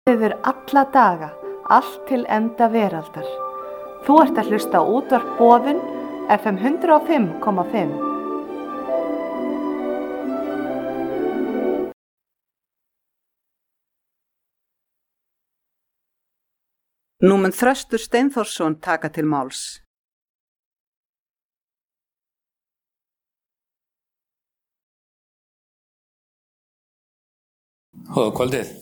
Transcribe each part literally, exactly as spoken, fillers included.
Yfir alla daga, allt til enda veraldar. Þú ert að hlusta á útvarp Boðun, F M hundrað og fimm komma fimm. Nú mun Þröstur Steinþórsson taka til máls. Góða kvöldið.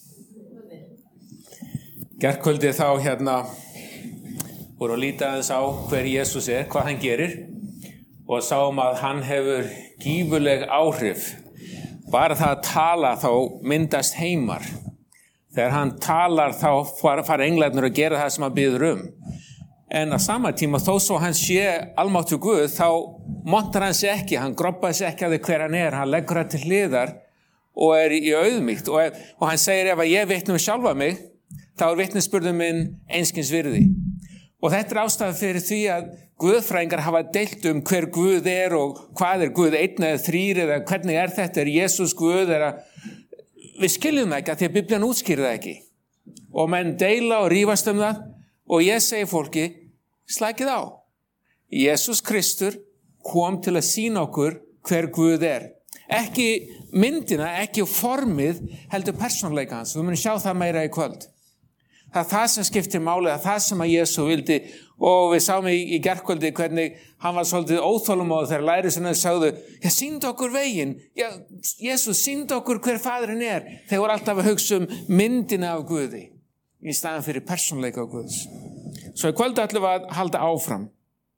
Gærkvöldið þá hérna voru að líta aðeins á hver Jesús er, hvað hann gerir og sáum að hann hefur gífurleg áhrif. Bara það að tala þá myndast heimar. Þegar hann talar þá fara englarnir að gera það sem hann biður um. En á sama tíma þó svo hann sé almáttugur Guð þá montar hann sig ekki, hann groppaði sig ekki að því hver hann er, hann leggur það til hliðar og er í auðmýkt og, og hann segir ef að ég vitni um sjálfa mig þá er vitnisburður minn einskis virði. Og þetta er ástæða fyrir því að guðfræðingar hafa deilt um hver Guð er og hvað er Guð, einn eða þrír eða hvernig er þetta, er Jesús Guð, er að við skiljum það ekki að því að Biblían útskýrir það ekki. Og menn deila og rífast um það og ég segi fólki, slækið á. Jesús Kristur kom til að sýna okkur hver Guð er. Ekki myndina, ekki formið, heldur persónuleika hans. Við munum sjá það meira í kvöld. Það er það sem skiptir máli, það er það sem að Jesú vildi og við sáum í, í gærkvöldi hvernig hann var svolítið óþolumóður þegar lærisveinarnir sagðu, já, sýndu okkur veginn, já, Jesú, sýndu okkur hver faðirinn er. Þeir voru alltaf að hugsa um myndina af Guði í staðan fyrir persónuleika af Guðs. Svo í kvöldi ætlum við að halda áfram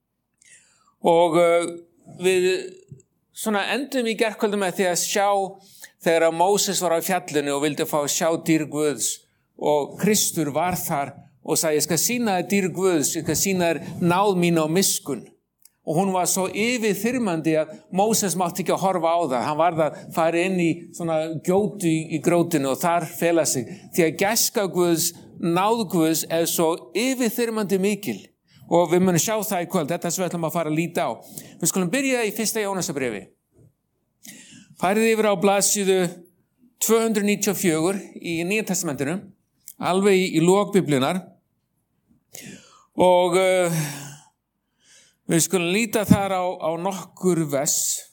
og uh, við svona endum í gærkvöldi með því að sjá þegar að Móses var á fjallinu og vildi fá að sjá dýr Guðs og Kristur var þar og sagði, ég skal sýna þér dýr Guðs, ég skal sýna þér náð mína og miskun. Og hún var svo yfirþyrmandi að Móses mátti ekki að horfa á það. Hann varð að fara inn í svona gjótu í, í grótinu og þar fela sig. Því að gæska Guðs, náð Guðs er svo yfirþyrmandi mikil. Og við munum sjá það í kvöld, þetta sem við ætlum að fara að líta á. Við skulum byrja í fyrsta Jónasarbréfi. Farið yfir á blaðsíðu tvö hundruð níutíu og fjögur í Nýja testamentinu. Alveg í, í lok Biblíunar og uh, við skulum líta þar á, á nokkur vers.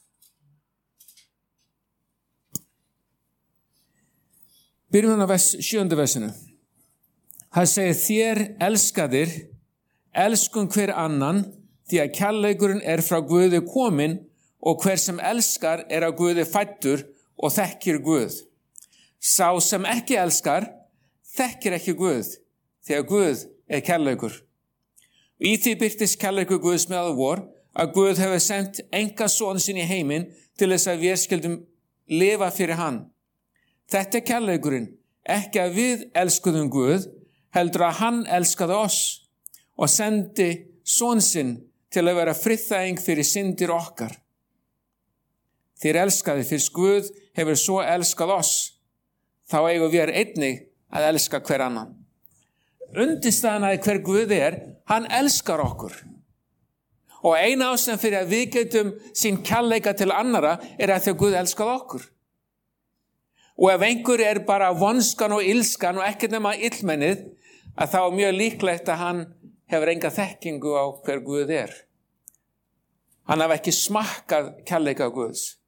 Byrjum við á vers, sjöunda versinu. Það segir þér elskaðir, elskum hver annan því að kærleikurinn er frá Guði kominn og hver sem elskar er af Guði fæddur og þekkir Guð. Sá sem ekki elskar þekkir ekki Guð, því að Guð er kærleikur. Í því birtist kærleikur Guðs meðal vor, að Guð hefur sendt enga son sinn í heiminn til þess að við skildum lifa fyrir hann. Þetta er kærleikurinn, ekki að við elskuðum Guð, heldur að hann elskaði oss og sendi son sinn til að vera friðþæging fyrir syndir okkar. Þér elskaði fyrst Guð hefur svo elskað oss, þá eigum við einnig að elska hver annan. Undirstaðan að hver Guð er, hann elskar okkur. Og eina ástæðan fyrir að við getum sín kærleika til annara er að þegar Guð elskar okkur. Og ef einhver er bara vonskan og ilskan og ekkert nema illmennið, að þá er mjög líklegt að hann hefur enga þekkingu á hver Guð er. Hann hafi ekki smakkað kærleika Guðs.